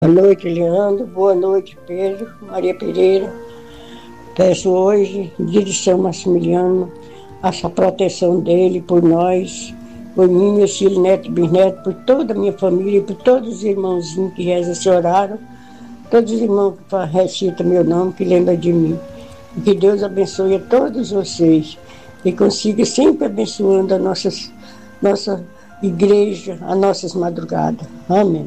Boa noite, Leandro. Boa noite, Pedro. Maria Pereira. Peço hoje, dia de São Maximiliano, essa proteção dele por nós, por mim, meus filhos, neto e bisneto, por toda a minha família, por todos os irmãozinhos que rezam esse horário, todos os irmãos que recitam meu nome, que lembram de mim. E que Deus abençoe a todos vocês e consiga sempre abençoando a nossa igreja, as nossas madrugadas. Amém.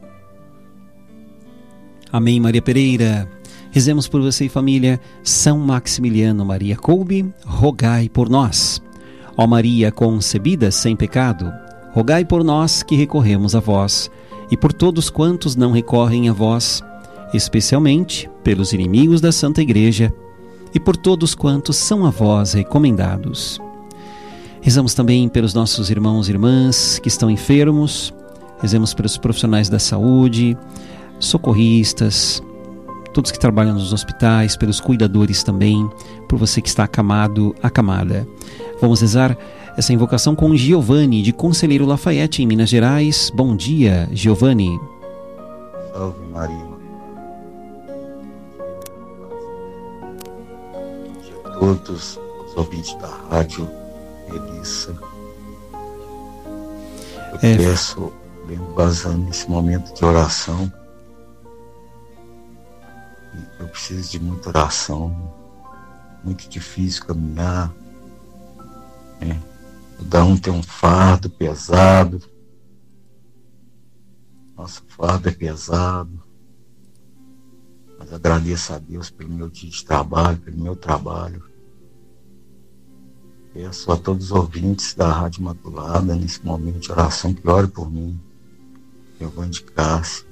Amém, Maria Pereira. Rezemos por você e família. São Maximiliano Maria Kolbe, rogai por nós. Ó Maria concebida sem pecado, rogai por nós que recorremos a vós, e por todos quantos não recorrem a vós, especialmente pelos inimigos da Santa Igreja, e por todos quantos são a vós recomendados. Rezamos também pelos nossos irmãos e irmãs que estão enfermos. Rezemos pelos profissionais da saúde, socorristas, todos que trabalham nos hospitais, pelos cuidadores também, por você que está acamado, acamada. Vamos rezar essa invocação com Giovanni, de Conselheiro Lafayette, em Minas Gerais. Bom dia, Giovanni. Salve Maria. Bom dia a todos os ouvintes da rádio Melissa. Eu peço, basando nesse momento de oração, eu preciso de muita oração, muito difícil caminhar, né? Cada um tem um fardo pesado, nosso fardo é pesado, mas agradeço a Deus pelo meu dia de trabalho, pelo meu trabalho. Peço a todos os ouvintes da Rádio Imaculada, nesse momento de oração, que ore por mim, eu vou indicar-se.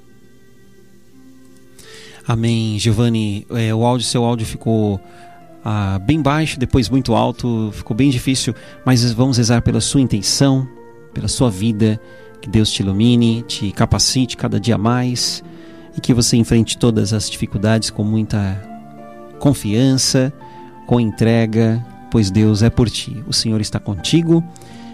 Amém, Giovanni. Seu áudio ficou bem baixo, depois muito alto, ficou bem difícil, mas vamos rezar pela sua intenção, pela sua vida, que Deus te ilumine, te capacite cada dia mais e que você enfrente todas as dificuldades com muita confiança, com entrega, pois Deus é por ti. O Senhor está contigo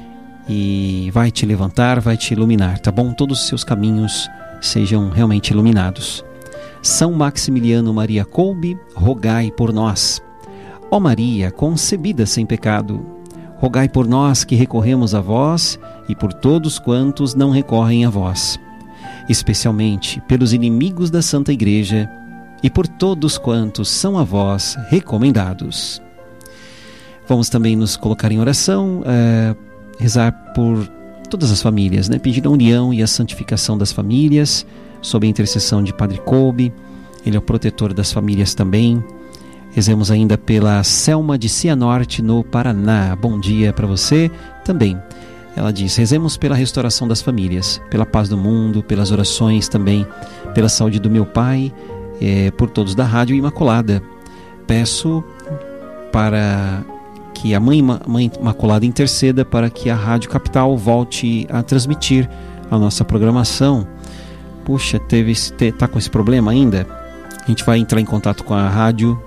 e vai te levantar, vai te iluminar, tá bom? Todos os seus caminhos sejam realmente iluminados. São Maximiliano Maria Kolbe, rogai por nós. Ó Maria, concebida sem pecado, rogai por nós que recorremos a vós e por todos quantos não recorrem a vós, especialmente pelos inimigos da Santa Igreja e por todos quantos são a vós recomendados. Vamos também nos colocar em oração, rezar por todas as famílias, né? Pedir a união e a santificação das famílias, sob a intercessão de Padre Kolbe. Ele é o protetor das famílias também. Rezemos ainda pela Selma de Cianorte, no Paraná. Bom dia para você também. Ela diz: rezemos pela restauração das famílias, pela paz do mundo, pelas orações também, pela saúde do meu pai, por todos da Rádio Imaculada. Peço para que a Mãe Imaculada interceda para que a Rádio Capital volte a transmitir a nossa programação. Puxa, tá com esse problema ainda? A gente vai entrar em contato com a rádio.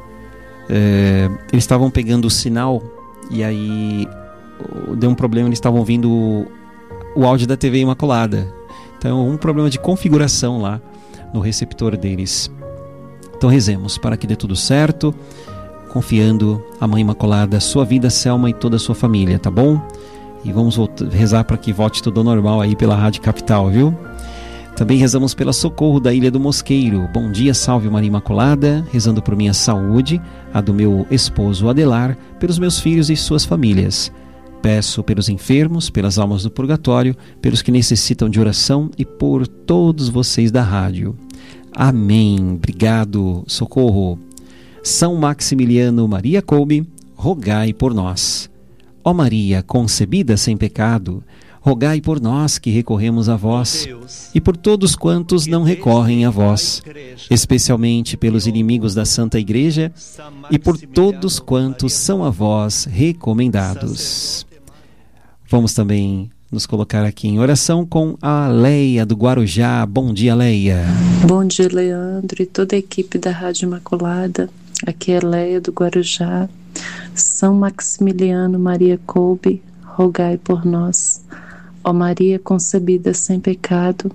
Eles estavam pegando o sinal e aí deu um problema, eles estavam ouvindo o áudio da TV Imaculada. Então, um problema de configuração lá no receptor deles. Então, rezemos para que dê tudo certo, confiando a Mãe Imaculada, sua vida, Selma, e toda a sua família, tá bom? E vamos rezar para que volte tudo ao normal aí pela Rádio Capital, viu? Também rezamos pela Socorro da Ilha do Mosqueiro. Bom dia, salve Maria Imaculada, rezando por minha saúde, a do meu esposo Adelar, pelos meus filhos e suas famílias. Peço pelos enfermos, pelas almas do purgatório, pelos que necessitam de oração e por todos vocês da rádio. Amém. Obrigado, Socorro. São Maximiliano Maria Kolbe, rogai por nós. Ó Maria, concebida sem pecado, rogai por nós que recorremos a vós e por todos quantos não recorrem a vós, especialmente pelos inimigos da Santa Igreja e por todos quantos são a vós recomendados. Vamos também nos colocar aqui em oração com a Leia do Guarujá. Bom dia, Leia. Bom dia, Leandro e toda a equipe da Rádio Imaculada. Aqui é Leia do Guarujá. São Maximiliano Maria Kolbe, rogai por nós. Ó Maria concebida sem pecado,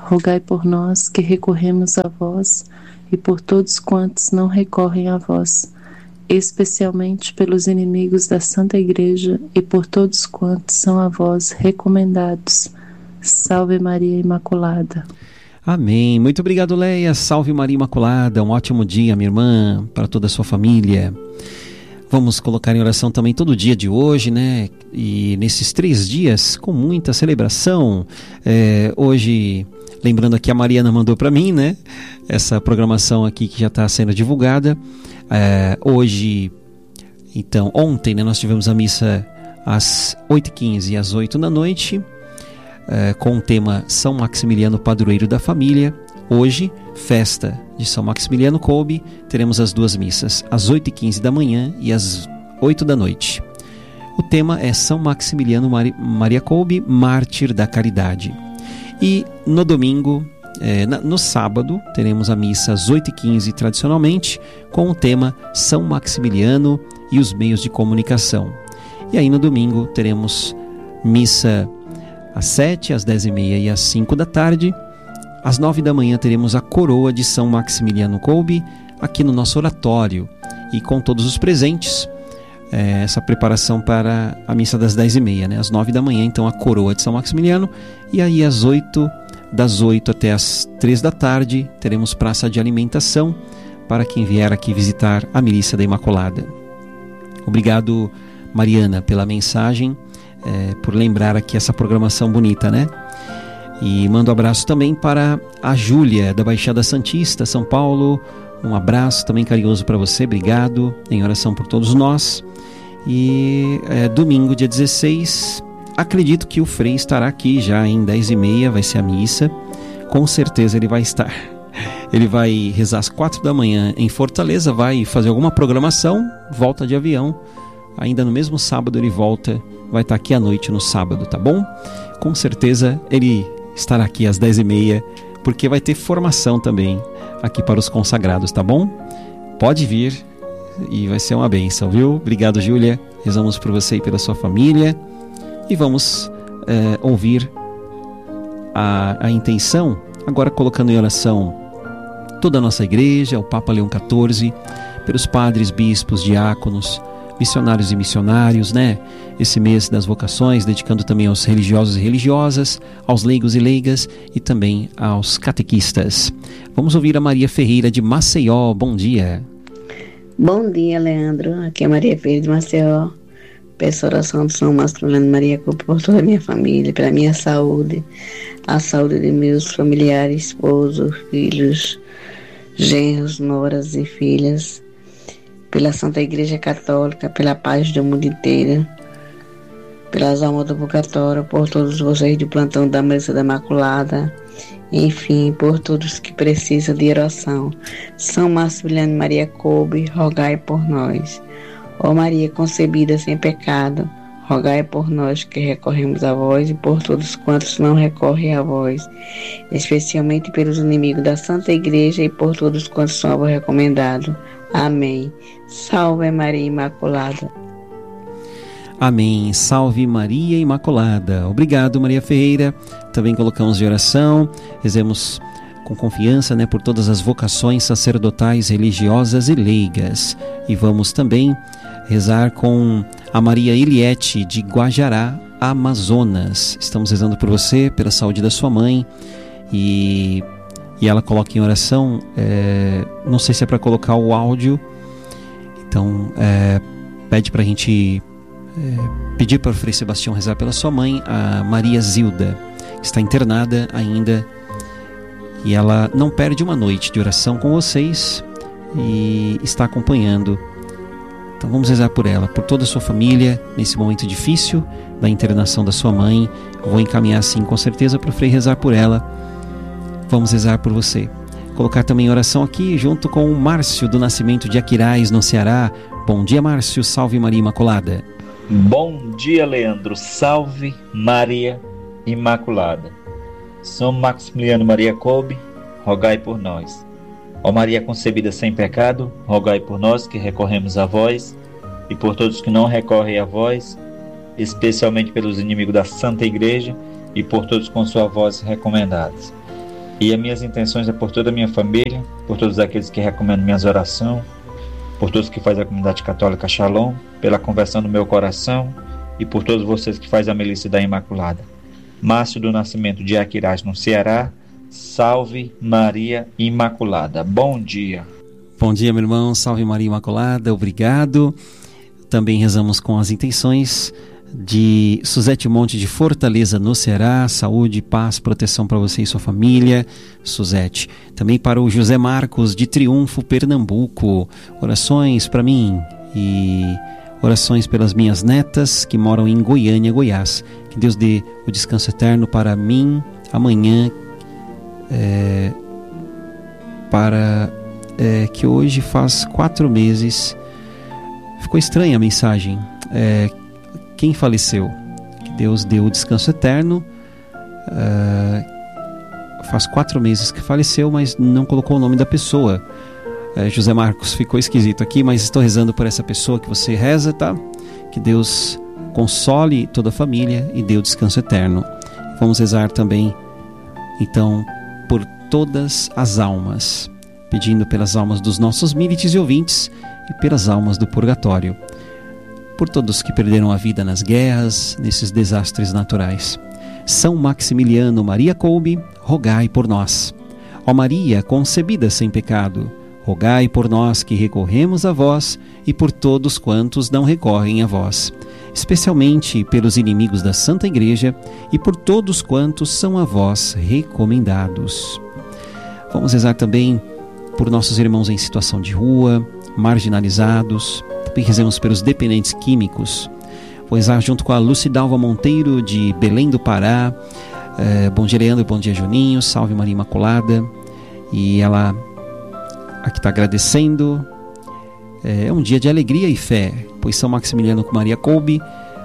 rogai por nós que recorremos a vós e por todos quantos não recorrem a vós, especialmente pelos inimigos da Santa Igreja e por todos quantos são a vós recomendados. Salve Maria Imaculada. Amém. Muito obrigado, Leia. Salve Maria Imaculada. Um ótimo dia, minha irmã, para toda a sua família. Vamos colocar em oração também todo o dia de hoje, né? E nesses 3 dias, com muita celebração. Hoje, lembrando aqui, a Mariana mandou para mim, né? Essa programação aqui que já está sendo divulgada. Hoje, então, ontem, né, nós tivemos a missa às 8h15 e às 8 da noite, com o tema São Maximiliano, padroeiro da família. Hoje, festa de São Maximiliano Kolbe, teremos as 2 missas, às 8h15 da manhã e às 8 da noite. O tema é São Maximiliano Maria Kolbe, mártir da caridade. E no domingo, no sábado, teremos a missa às 8h15 tradicionalmente, com o tema São Maximiliano e os meios de comunicação. E aí no domingo teremos missa às 7, às 10h30 e às 5 da tarde. Às 9 da manhã teremos a coroa de São Maximiliano Kolbe aqui no nosso oratório e com todos os presentes. Essa preparação para a missa das 10h30, né? Às 9 da manhã, então, a coroa de São Maximiliano. E aí das 8 até as 3 da tarde teremos praça de alimentação para quem vier aqui visitar a Milícia da Imaculada. Obrigado, Mariana, pela mensagem, por lembrar aqui essa programação bonita, né? E mando um abraço também para a Júlia, da Baixada Santista, São Paulo. Um abraço também carinhoso para você, obrigado, em oração por todos nós. E domingo, dia 16, acredito que o Frei estará aqui já em 10h30, vai ser a missa. Com certeza ele vai estar. Ele vai rezar às 4 da manhã em Fortaleza, vai fazer alguma programação, volta de avião. Ainda no mesmo sábado ele volta, vai estar aqui à noite no sábado, tá bom? Com certeza ele estará aqui às 10h30, porque vai ter formação também aqui para os consagrados, tá bom? Pode vir e vai ser uma bênção, viu? Obrigado, Júlia. Rezamos por você e pela sua família. E vamos ouvir a intenção, agora colocando em oração toda a nossa igreja, o Papa Leão XIV, pelos padres, bispos, diáconos, missionários e missionários, né? Esse mês das vocações, dedicando também aos religiosos e religiosas, aos leigos e leigas e também aos catequistas. Vamos ouvir a Maria Ferreira de Maceió. Bom dia. Bom dia, Leandro. Aqui é Maria Ferreira de Maceió. Peço oração do São Maximiliano Maria Kolbe por toda a minha família, pela minha saúde, a saúde de meus familiares, esposos, filhos, genros, noras e filhas, pela Santa Igreja Católica, pela paz do mundo inteiro, pelas almas do purgatório, por todos vocês de plantão da Milícia da Imaculada, enfim, por todos que precisam de oração. São Maximiliano Maria Kolbe, rogai por nós. Ó Maria concebida sem pecado, rogai por nós que recorremos a vós e por todos quantos não recorrem a vós, especialmente pelos inimigos da Santa Igreja e por todos quantos são a vós recomendados. Amém. Salve Maria Imaculada. Amém. Salve Maria Imaculada. Obrigado, Maria Ferreira. Também colocamos de oração. Rezemos com confiança, né, por todas as vocações sacerdotais, religiosas e leigas. E vamos também rezar com a Maria Eliette de Guajará, Amazonas. Estamos rezando por você, pela saúde da sua mãe. E ela coloca em oração, não sei se é para colocar o áudio, então pede para a gente pedir para o Frei Sebastião rezar pela sua mãe, a Maria Zilda, que está internada ainda, e ela não perde uma noite de oração com vocês e está acompanhando. Então vamos rezar por ela, por toda a sua família, nesse momento difícil da internação da sua mãe. Vou encaminhar sim, com certeza, para o Frei rezar por ela. Vamos rezar por você. Colocar também oração aqui junto com o Márcio do Nascimento de Aquiraz, no Ceará. Bom dia, Márcio. Salve Maria Imaculada. Bom dia, Leandro. Salve Maria Imaculada. São Maximiliano Maria Kolbe, rogai por nós. Ó Maria concebida sem pecado, rogai por nós que recorremos a vós e por todos que não recorrem a vós, especialmente pelos inimigos da Santa Igreja e por todos com sua voz recomendados. E as minhas intenções é por toda a minha família, por todos aqueles que recomendam minhas orações, por todos que fazem a comunidade católica Shalom, pela conversão do meu coração e por todos vocês que fazem a milícia da Imaculada. Márcio do Nascimento de Aquirás, no Ceará. Salve Maria Imaculada. Bom dia. Bom dia, meu irmão. Salve Maria Imaculada. Obrigado. Também rezamos com as intenções de Suzete Monte de Fortaleza, no Ceará. Saúde, paz, proteção para você e sua família, Suzete. Também para o José Marcos de Triunfo, Pernambuco. Orações para mim e orações pelas minhas netas que moram em Goiânia, Goiás. Que Deus dê o descanso eterno para mim amanhã, que hoje faz 4 meses. Ficou estranha a mensagem. Quem faleceu? Que Deus dê o descanso eterno. Faz 4 meses que faleceu, mas não colocou o nome da pessoa. José Marcos, ficou esquisito aqui, mas estou rezando por essa pessoa que você reza, tá? Que Deus console toda a família e dê o descanso eterno. Vamos rezar também, então, por todas as almas, pedindo pelas almas dos nossos milites e ouvintes e pelas almas do purgatório, por todos que perderam a vida nas guerras, nesses desastres naturais. São Maximiliano Maria Kolbe, rogai por nós. Ó Maria, concebida sem pecado, rogai por nós que recorremos a vós e por todos quantos não recorrem a vós, especialmente pelos inimigos da Santa Igreja e por todos quantos são a vós recomendados. Vamos rezar também por nossos irmãos em situação de rua, marginalizados. Também rezemos pelos dependentes químicos. Vou rezar junto com a Lucidalva Monteiro, de Belém do Pará. Bom dia, Leandro, bom dia, Juninho. Salve Maria Imaculada. E ela aqui está agradecendo. É um dia de alegria e fé, pois São Maximiliano com Maria Kolbe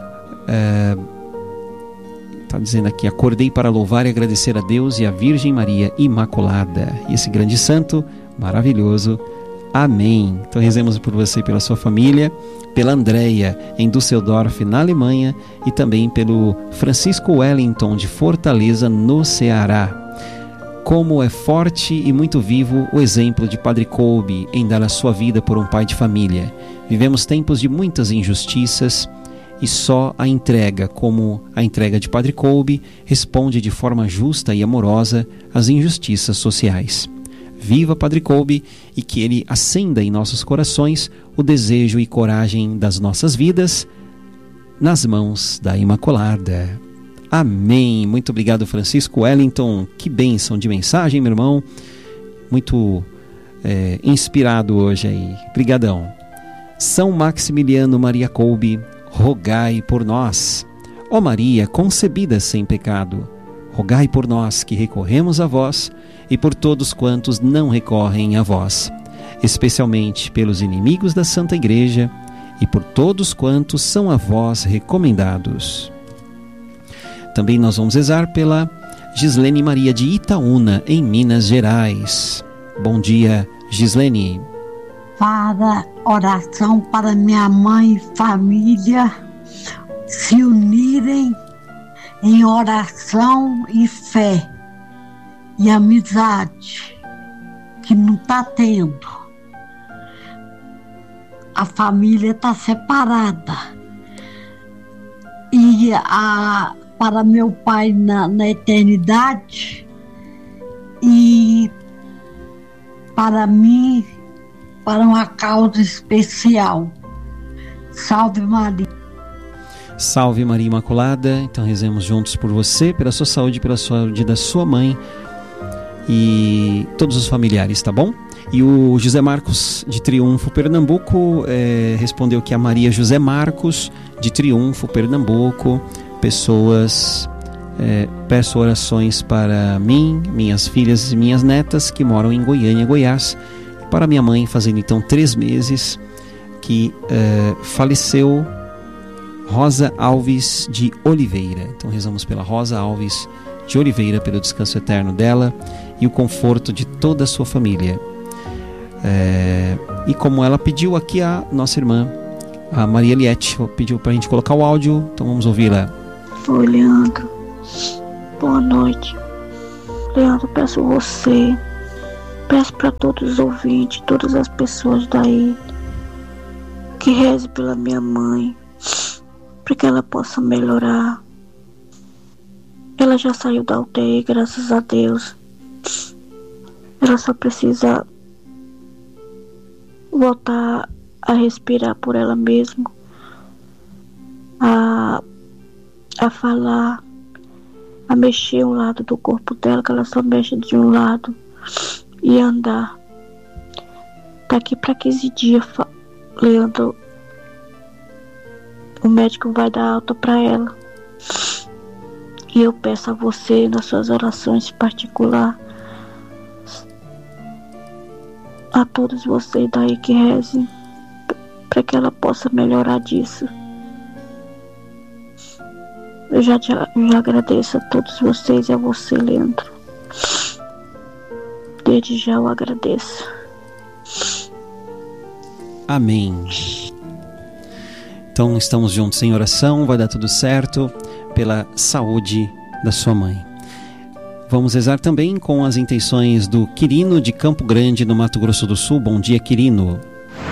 está dizendo aqui: acordei para louvar e agradecer a Deus e a Virgem Maria Imaculada, e esse grande santo maravilhoso. Amém. Então rezemos por você e pela sua família, pela Andréia em Düsseldorf, na Alemanha, e também pelo Francisco Wellington de Fortaleza, no Ceará. Como é forte e muito vivo o exemplo de Padre Kolbe em dar a sua vida por um pai de família. Vivemos tempos de muitas injustiças e só a entrega, como a entrega de Padre Kolbe, responde de forma justa e amorosa às injustiças sociais. Viva Padre Kolbe, e que ele acenda em nossos corações o desejo e coragem das nossas vidas nas mãos da Imaculada. Amém. Muito obrigado, Francisco Wellington. Que bênção de mensagem, meu irmão. Muito inspirado hoje aí. Brigadão. São Maximiliano Maria Kolbe, rogai por nós. Ó Maria, concebida sem pecado, rogai por nós que recorremos a vós e por todos quantos não recorrem a vós, especialmente pelos inimigos da Santa Igreja e por todos quantos são a vós recomendados. Também nós vamos rezar pela Gislene Maria de Itaúna, em Minas Gerais. Bom dia, Gislene. Para oração para minha mãe e família se unirem em oração e fé e amizade, que não está tendo. A família está separada. E para meu pai na eternidade, e para mim, para uma causa especial. Salve Maria. Salve Maria Imaculada. Então rezemos juntos por você, pela sua saúde, pela saúde da sua mãe e todos os familiares, tá bom? E o José Marcos de Triunfo, Pernambuco, respondeu que a Maria José Marcos de Triunfo, Pernambuco. Pessoas, peço orações para mim, minhas filhas e minhas netas que moram em Goiânia, Goiás, e para minha mãe, fazendo então 3 meses que faleceu, Rosa Alves de Oliveira. Então rezamos pela Rosa Alves de Oliveira, pelo descanso eterno dela e o conforto de toda a sua família. E como ela pediu aqui, a nossa irmã, a Maria Eliette, pediu para a gente colocar o áudio, então vamos ouvi-la. Oi, Leandro. Boa noite. Leandro, peço você, peço para todos os ouvintes, todas as pessoas daí, que reze pela minha mãe, para que ela possa melhorar. Ela já saiu da UTI, graças a Deus. Ela só precisa voltar a respirar por ela mesma, a falar, a mexer um lado do corpo dela, que ela só mexe de um lado, e andar. Daqui para 15 dias, Leandro, o médico vai dar alta para ela. E eu peço a você, nas suas orações particulares, a todos vocês daí que rezem, para que ela possa melhorar disso. Eu já agradeço a todos vocês e a você, Leandro. Desde já eu agradeço. Amém. Então estamos juntos em oração, vai dar tudo certo pela saúde da sua mãe. Vamos rezar também com as intenções do Quirino de Campo Grande, no Mato Grosso do Sul. Bom dia, Quirino.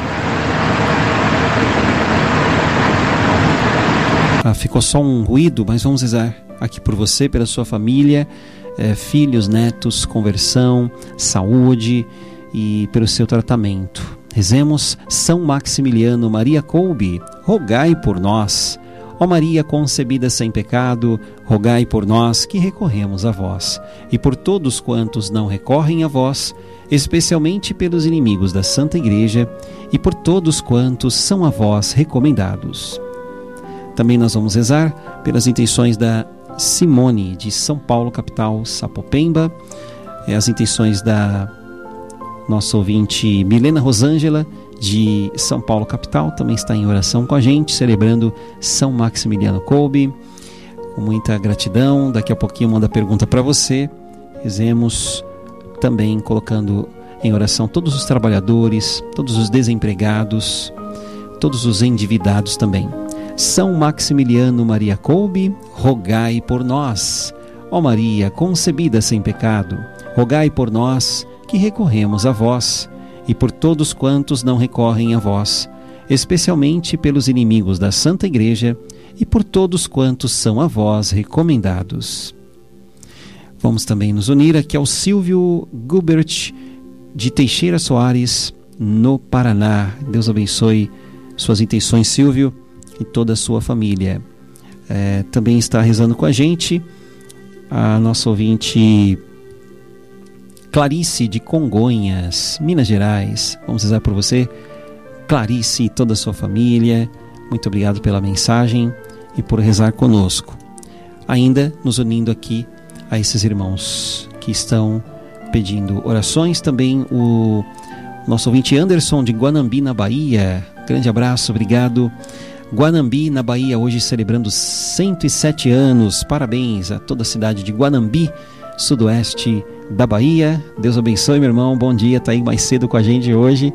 Ficou só um ruído, mas vamos rezar aqui por você, pela sua família, filhos, netos, conversão, saúde e pelo seu tratamento. Rezemos. São Maximiliano Maria Kolbe, rogai por nós. Ó Maria concebida sem pecado, rogai por nós que recorremos a vós, e por todos quantos não recorrem a vós, especialmente pelos inimigos da Santa Igreja, e por todos quantos são a vós recomendados. Também nós vamos rezar pelas intenções da Simone, de São Paulo, capital, Sapopemba, as intenções da nossa ouvinte Milena Rosângela, de São Paulo, capital, também está em oração com a gente, celebrando São Maximiliano Kolbe, com muita gratidão. Daqui a pouquinho manda pergunta para você. Rezemos também colocando em oração todos os trabalhadores, todos os desempregados, todos os endividados também. São Maximiliano Maria Kolbe, rogai por nós. Ó Maria concebida sem pecado, rogai por nós que recorremos a vós, e por todos quantos não recorrem a vós, especialmente pelos inimigos da Santa Igreja, e por todos quantos são a vós recomendados. Vamos também nos unir aqui ao Silvio Gubert, de Teixeira Soares, no Paraná. Deus abençoe suas intenções, Silvio, e toda a sua família. Também está rezando com a gente a nossa ouvinte Clarice, de Congonhas, Minas Gerais. Vamos rezar por você, Clarice, e toda a sua família. Muito obrigado pela mensagem e por rezar conosco. Ainda nos unindo aqui a esses irmãos que estão pedindo orações. Também o nosso ouvinte Anderson, de Guanambi, na Bahia. Grande abraço, obrigado. Guanambi, na Bahia, hoje celebrando 107 anos. Parabéns a toda a cidade de Guanambi, sudoeste da Bahia. Deus abençoe, meu irmão. Bom dia, está aí mais cedo com a gente hoje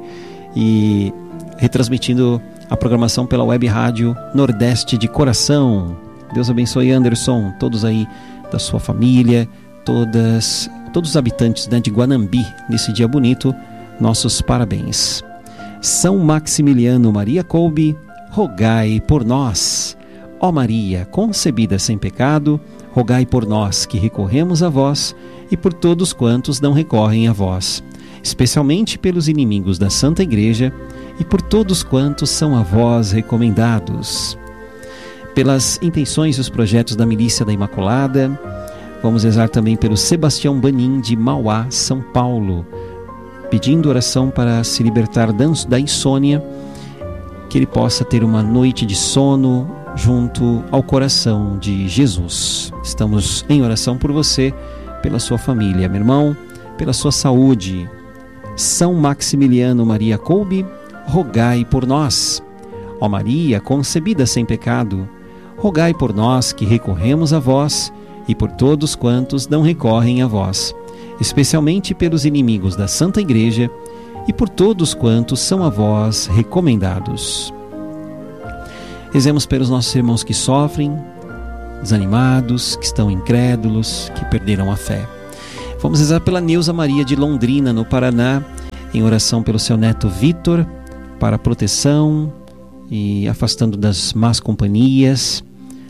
e retransmitindo a programação pela web rádio Nordeste de Coração. Deus abençoe, Anderson, todos aí da sua família, todos os habitantes, né, de Guanambi, nesse dia bonito. Nossos parabéns. São Maximiliano Maria Kolbe, rogai por nós. Ó Maria concebida sem pecado, rogai por nós que recorremos a vós, e por todos quantos não recorrem a vós, especialmente pelos inimigos da Santa Igreja, e por todos quantos são a vós recomendados. Pelas intenções e os projetos da Milícia da Imaculada, vamos rezar também pelo Sebastião Banin, de Mauá, São Paulo, pedindo oração para se libertar da insônia, que ele possa ter uma noite de sono junto ao coração de Jesus. Estamos em oração por você, pela sua família, meu irmão, pela sua saúde. São Maximiliano Maria Kolbe, rogai por nós. Ó Maria concebida sem pecado, rogai por nós que recorremos a vós, e por todos quantos não recorrem a vós, especialmente pelos inimigos da Santa Igreja, e por todos quantos são a vós recomendados. Rezemos pelos nossos irmãos que sofrem, desanimados, que estão incrédulos, que perderam a fé. Vamos rezar pela Neuza Maria de Londrina, no Paraná, em oração pelo seu neto Vitor, para proteção e afastando das más companhias.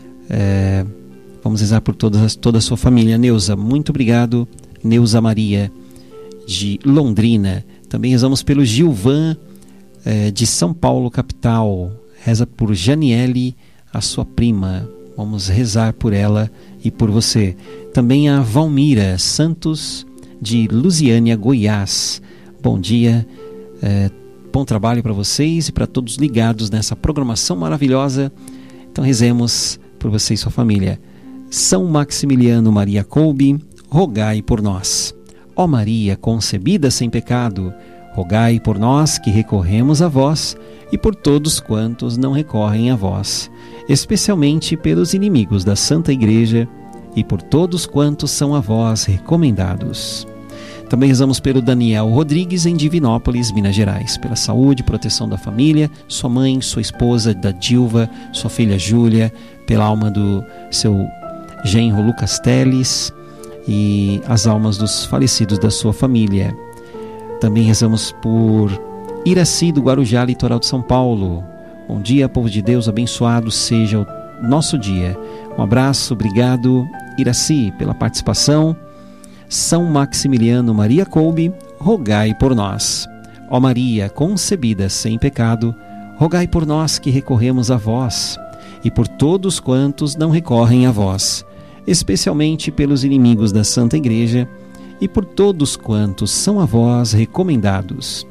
Vamos rezar por toda a sua família. Neuza, muito obrigado. Neuza Maria de Londrina. Também rezamos pelo Gilvan, de São Paulo, capital. Reza por Janiele, a sua prima. Vamos rezar por ela e por você. Também a Valmira Santos, de Lusiânia, Goiás. Bom dia, bom trabalho para vocês e para todos ligados nessa programação maravilhosa. Então rezemos por você e sua família. São Maximiliano Maria Kolbe, rogai por nós. Ó Maria, concebida sem pecado, rogai por nós que recorremos a vós e por todos quantos não recorrem a vós, especialmente pelos inimigos da Santa Igreja e por todos quantos são a vós recomendados. Também rezamos pelo Daniel Rodrigues, em Divinópolis, Minas Gerais, pela saúde e proteção da família, sua mãe, sua esposa, da Dilva, sua filha Júlia, pela alma do seu genro Lucas Teles e as almas dos falecidos da sua família. Também rezamos por Iraci, do Guarujá, litoral de São Paulo. Bom dia, povo de Deus, abençoado seja o nosso dia. Um abraço, obrigado, Iraci, pela participação. São Maximiliano Maria Kolbe, rogai por nós. Ó Maria, concebida sem pecado, rogai por nós que recorremos a vós e por todos quantos não recorrem a vós, especialmente pelos inimigos da Santa Igreja e por todos quantos são a vós recomendados.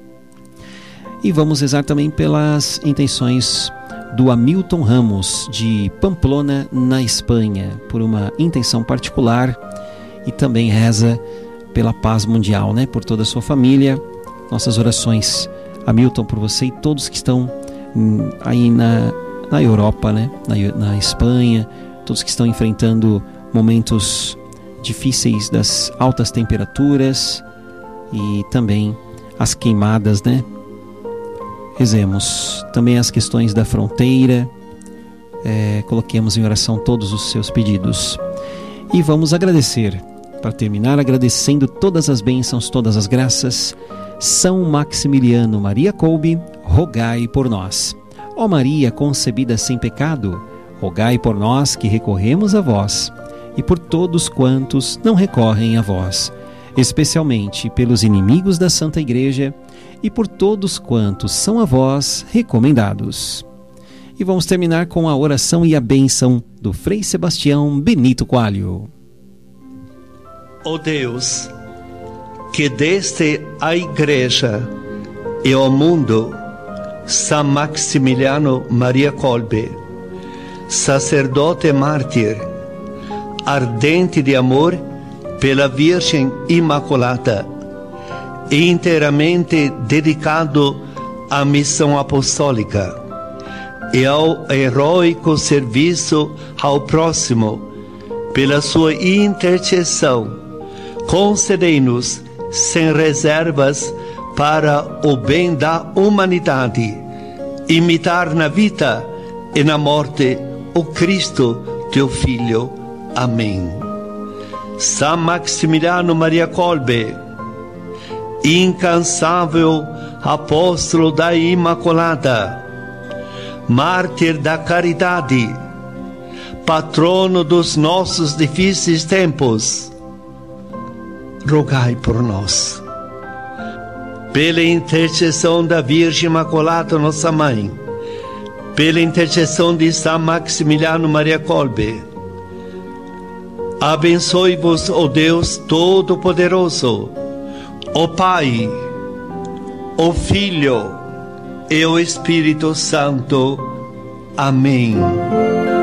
E vamos rezar também pelas intenções do Hamilton Ramos, de Pamplona, na Espanha, por uma intenção particular, e também reza pela paz mundial, por toda a sua família. Nossas orações, Hamilton, por você e todos que estão aí na Europa, na Espanha, todos que estão enfrentando momentos difíceis das altas temperaturas e também as queimadas, Rezemos também as questões da fronteira, coloquemos em oração todos os seus pedidos. E vamos agradecer, para terminar, agradecendo todas as bênçãos, todas as graças. São Maximiliano Maria Kolbe, rogai por nós. Ó Maria, concebida sem pecado, rogai por nós que recorremos a vós e por todos quantos não recorrem a vós, especialmente pelos inimigos da Santa Igreja e por todos quantos são a vós recomendados. E vamos terminar com a oração e a bênção do Frei Sebastião Benito Coelho. Ó Deus, que deste à Igreja e ao mundo São Maximiliano Maria Kolbe, sacerdote mártir, ardente de amor pela Virgem Imaculada e inteiramente dedicado à missão apostólica e ao heróico serviço ao próximo, pela sua intercessão, concedei-nos sem reservas para o bem da humanidade, imitar na vida e na morte o Cristo, teu Filho. Amém. São Maximiliano Maria Kolbe, incansável apóstolo da Imaculada, mártir da caridade, patrono dos nossos difíceis tempos, rogai por nós. Pela intercessão da Virgem Imaculada, nossa Mãe, pela intercessão de São Maximiliano Maria Kolbe, abençoe-vos, ó Deus Todo-Poderoso, o Pai, o Filho e o Espírito Santo. Amém.